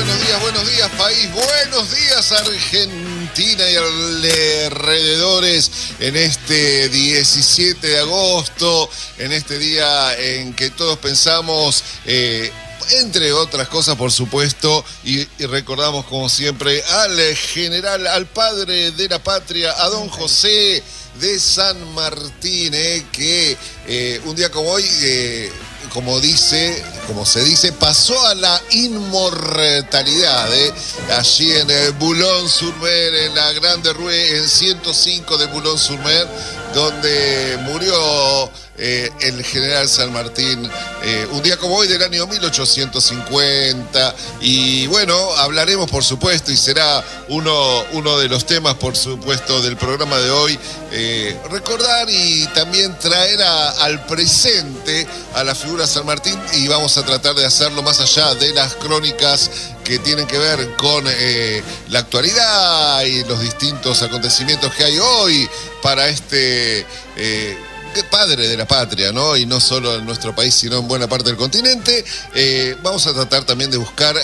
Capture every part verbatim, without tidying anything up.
buenos días, buenos días país, buenos días Argentina y alrededores en este diecisiete de agosto, en este día en que todos pensamos, eh, entre otras cosas por supuesto, y, y recordamos como siempre al general, al padre de la patria, a don José de San Martín, eh, que eh, un día como hoy... Eh, como dice, como se dice, pasó a la inmortalidad, ¿eh? Allí en eh, Boulogne-sur-Mer, en la Grande Rue, en ciento cinco de Boulogne-sur-Mer, donde murió eh, el general San Martín, eh, un día como hoy del año mil ochocientos cincuenta. Y bueno, hablaremos por supuesto, y será uno, uno de los temas por supuesto del programa de hoy, eh, recordar y también traer a, al presente a la figura San Martín, y vamos a tratar de hacerlo más allá de las crónicas que tienen que ver con eh, la actualidad y los distintos acontecimientos que hay hoy para este eh, padre de la patria, ¿no? Y no solo en nuestro país, sino en buena parte del continente. Eh, vamos a tratar también de buscar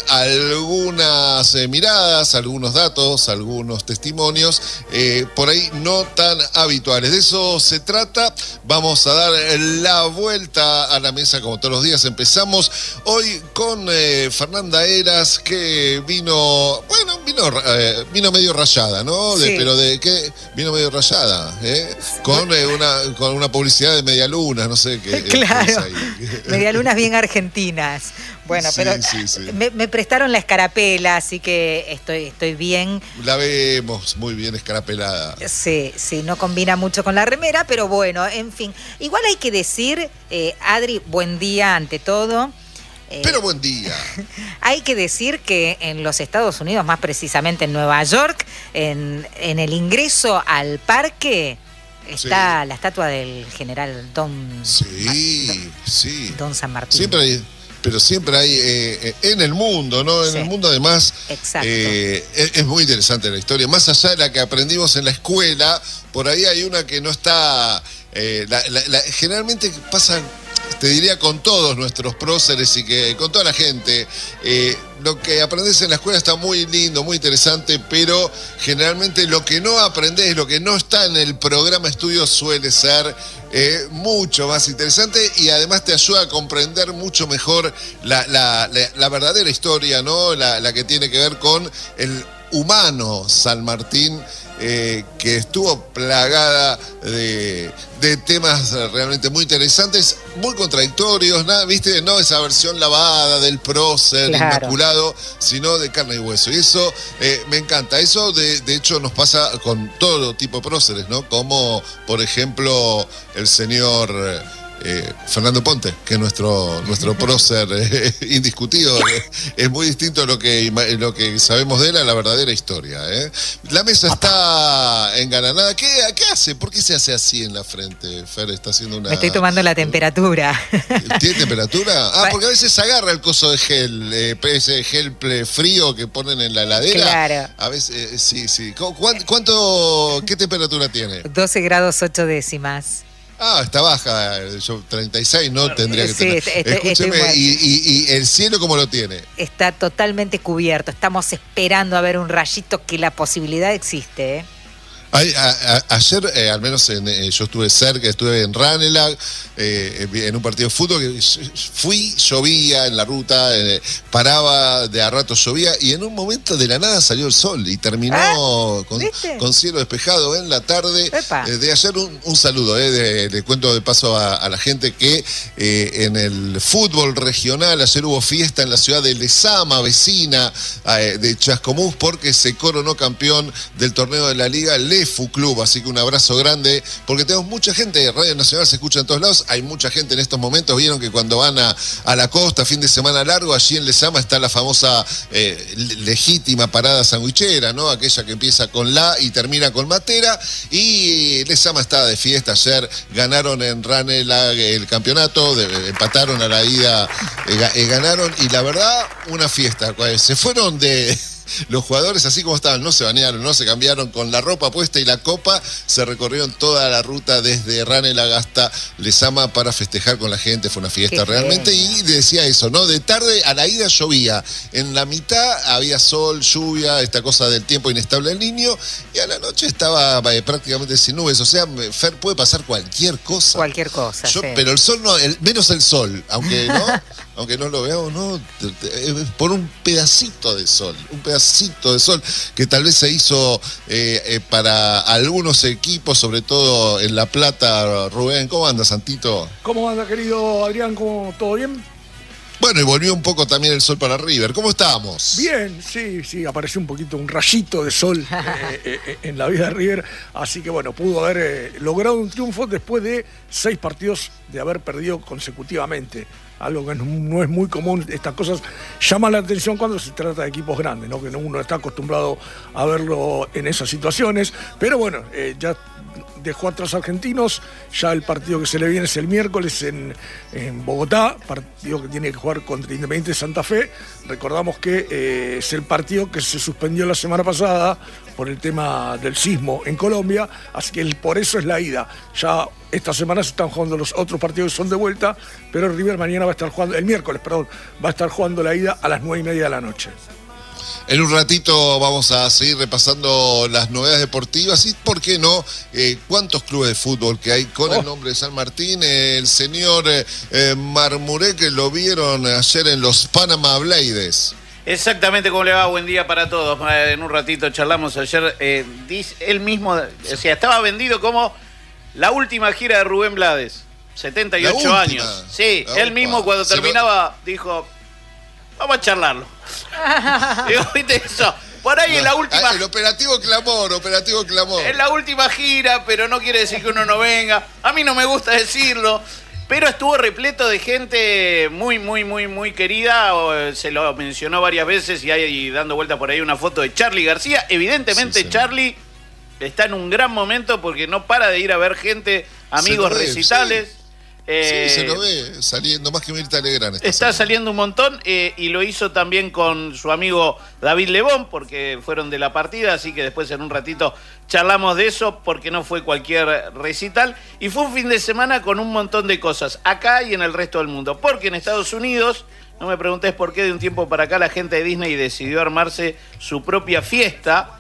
algunas eh, miradas, algunos datos, algunos testimonios, eh, por ahí no tan habituales. De eso se trata. Vamos a dar la vuelta a la mesa como todos los días. Empezamos hoy con eh, Fernanda Heras, que vino, bueno, vino, eh, vino medio rayada, ¿no? De, Sí. Pero de qué vino medio rayada, ¿eh? Con eh, una, con una publicidad de medialunas, no sé qué. Claro, qué es ahí. medialunas bien argentinas. Bueno, Sí, pero sí, sí. Me, me prestaron la escarapela, así que estoy, estoy bien. La vemos muy bien escarapelada. Sí, sí, no combina mucho con la remera, pero bueno, en fin. Igual hay que decir, eh, Adri, buen día ante todo. Eh, Pero buen día. Hay que decir que en los Estados Unidos, más precisamente en Nueva York, en, en el ingreso al parque está Sí. la estatua del general Don, Sí, sí. Don San Martín. Siempre hay, pero siempre hay eh, en el mundo, ¿no? En Sí. el mundo además Exacto. eh, es, es muy interesante la historia. Más allá de la que aprendimos en la escuela, por ahí hay una que no está... Eh, la, la, la, generalmente pasa, te diría, con todos nuestros próceres y que con toda la gente. Eh, lo que aprendes en la escuela está muy lindo, muy interesante, pero generalmente lo que no aprendes, lo que no está en el programa estudio suele ser eh, mucho más interesante, y además te ayuda a comprender mucho mejor la, la, la, la verdadera historia, ¿no? La, la que tiene que ver con el humano San Martín, eh, que estuvo plagada de, de temas realmente muy interesantes, muy contradictorios, nada, ¿viste? No esa versión lavada del prócer, Claro. inmaculado, sino de carne y hueso. Y eso eh, me encanta. Eso de, de hecho nos pasa con todo tipo de próceres, ¿no? Como por ejemplo el señor Eh, Fernando Ponte, que es nuestro, nuestro prócer eh, indiscutido. Eh, es muy distinto a lo que, lo que sabemos de él a la verdadera historia. ¿eh? La mesa está engalanada. ¿Qué, ¿Qué hace? ¿Por qué se hace así en la frente? Fer está haciendo una... Me estoy tomando la temperatura. ¿Tiene temperatura? Ah, porque a veces agarra el coso de gel, eh, ese gel frío que ponen en la heladera. Claro. A veces, eh, sí, sí. ¿Cuánto, cuánto, qué temperatura tiene? doce grados ocho décimas. Ah, está baja, yo treinta y seis no tendría que Sí, tener. este- este- Escúcheme, este igual. y, y, y el cielo cómo lo tiene? Está totalmente cubierto. Estamos esperando a ver un rayito, que la posibilidad existe, ¿eh? Ay, a, a, ayer, eh, al menos en, eh, yo estuve cerca, estuve en Ranelagh, eh, en un partido de fútbol, que fui, llovía en la ruta, eh, paraba, de a rato llovía, y en un momento de la nada salió el sol y terminó ¿Ah? con, ¿Viste? con cielo despejado en la tarde. Epa. Eh, de ayer un, un saludo, eh, de, de cuento de paso a, a la gente que eh, en el fútbol regional ayer hubo fiesta en la ciudad de Lezama, vecina eh, de Chascomús, porque se coronó campeón del torneo de la Liga Lefu Club, así que un abrazo grande, porque tenemos mucha gente, Radio Nacional se escucha en todos lados, hay mucha gente en estos momentos. Vieron que cuando van a, a la costa, fin de semana largo, allí en Lezama está la famosa eh, legítima parada sandwichera, ¿no? Aquella que empieza con la y termina con Matera, y Lezama estaba de fiesta. Ayer ganaron en Ranelagh el campeonato, de, empataron a la ida, eh, eh, ganaron, y la verdad, una fiesta. Se fueron de... Los jugadores, así como estaban, no se bañaron, no se cambiaron, con la ropa puesta y la copa, se recorrieron toda la ruta desde Ranelagh hasta Lezama para festejar con la gente. Fue una fiesta Qué realmente. genio. Y decía eso, ¿no? De tarde a la ida llovía. En la mitad había sol, lluvia, esta cosa del tiempo inestable del niño. Y a la noche estaba eh, prácticamente sin nubes. O sea, Fer, puede pasar cualquier cosa. Cualquier cosa, Yo, sí. Pero el sol no, el, menos el sol, aunque no, aunque no lo veamos, no, por un pedacito de sol, un pedacito de sol que tal vez se hizo eh, eh, para algunos equipos, sobre todo en La Plata. Rubén, ¿cómo anda, Santito? ¿Cómo anda, querido Adrián? ¿Cómo, ¿Todo bien? Bueno, y volvió un poco también el sol para River. ¿Cómo estamos? Bien, sí, sí, apareció un poquito, un rayito de sol eh, eh, en la vida de River, así que bueno, pudo haber eh, logrado un triunfo después de seis partidos de haber perdido consecutivamente. Algo que no, no es muy común, estas cosas llaman la atención cuando se trata de equipos grandes, ¿no? Que uno está acostumbrado a verlo en esas situaciones, pero bueno, eh, ya dejó atrás a Argentinos, ya el partido que se le viene es el miércoles en, en Bogotá, partido que tiene que jugar contra Independiente de Santa Fe. Recordamos que eh, es el partido que se suspendió la semana pasada por el tema del sismo en Colombia, así que el, por eso es la ida. Ya esta semana se están jugando los otros partidos que son de vuelta, pero River mañana va a estar jugando, el miércoles, perdón, va a estar jugando la ida a las nueve y media de la noche. En un ratito vamos a seguir repasando las novedades deportivas y, ¿por qué no? Eh, ¿Cuántos clubes de fútbol que hay con oh. el nombre de San Martín? Eh, el señor eh, eh, Marmuré, que lo vieron ayer en los Panama Blades. Exactamente, ¿cómo le va? Buen día para todos. En un ratito charlamos ayer. Eh, dice, él mismo, o sea, estaba vendido como la última gira de Rubén Blades. setenta y ocho años. Sí, la él opa. mismo cuando Se terminaba lo... dijo, vamos a charlarlo. Digo, ¿viste eso? Por ahí no, en la última... El operativo clamor, operativo clamor. En la última gira, pero no quiere decir que uno no venga. A mí no me gusta decirlo. Pero estuvo repleto de gente muy, muy, muy, muy querida. Se lo mencionó varias veces y hay dando vuelta por ahí una foto de Charly García. Evidentemente, sí, sí. Charly está en un gran momento porque no para de ir a ver gente, amigos, ve, recitales. Sí. Eh, sí, se lo ve saliendo, más que Mirta Legrand. Está, está saliendo un montón eh, y lo hizo también con su amigo David Lebón, porque fueron de la partida, así que después en un ratito charlamos de eso, porque no fue cualquier recital. Y fue un fin de semana con un montón de cosas, acá y en el resto del mundo. Porque en Estados Unidos, no me preguntes por qué de un tiempo para acá la gente de Disney decidió armarse su propia fiesta,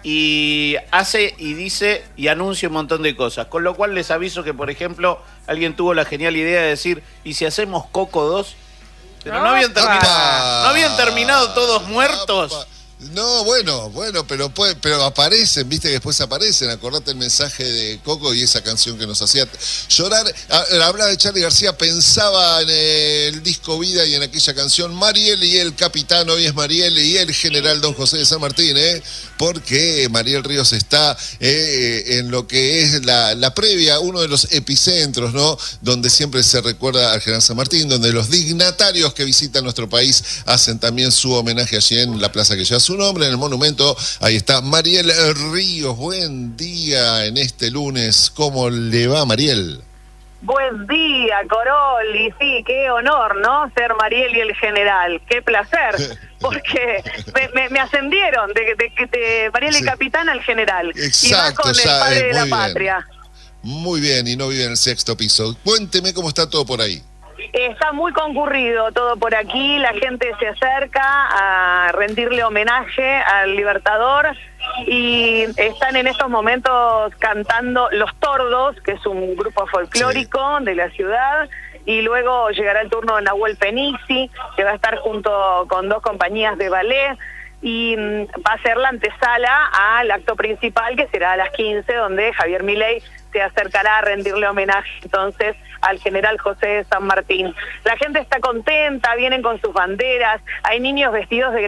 y hace y dice y anuncia un montón de cosas, con lo cual les aviso que, por ejemplo, alguien tuvo la genial idea de decir, ¿y si hacemos Coco dos? Pero no habían terminado, no habían terminado todos muertos. No, bueno, bueno, pero puede, pero aparecen, viste que después aparecen. Acordate el mensaje de Coco y esa canción que nos hacía llorar. Hablaba de Charly García, pensaba en el disco Vida y en aquella canción. Mariel y el capitán, hoy es Mariel y el general Don José de San Martín, ¿eh? Porque Mariel Ríos está eh, en lo que es la, la previa, uno de los epicentros, ¿no? Donde siempre se recuerda al general San Martín, donde los dignatarios que visitan nuestro país hacen también su homenaje allí en la plaza que lleva su nombre, en el monumento. Ahí está Mariel Ríos. Buen día en este lunes. ¿Cómo le va, Mariel? Buen día, Corol, y sí, qué honor, ¿no? Ser Mariel y el general, qué placer, porque me, me, me ascendieron de, de, de Mariel y sí. capitán al general. Exacto, y más con ya, el padre eh, de la bien. patria. Muy bien, y no vive en el sexto piso. Cuénteme cómo está todo por ahí. Está muy concurrido todo por aquí, la gente se acerca a rendirle homenaje al Libertador y están en estos momentos cantando Los Tordos, que es un grupo folclórico sí. de la ciudad, y luego llegará el turno de Nahuel Penisi, que va a estar junto con dos compañías de ballet, y va a ser la antesala al acto principal, que será a las quince, donde Javier Milei se acercará a rendirle homenaje entonces al general José de San Martín. La gente está contenta, vienen con sus banderas, hay niños vestidos de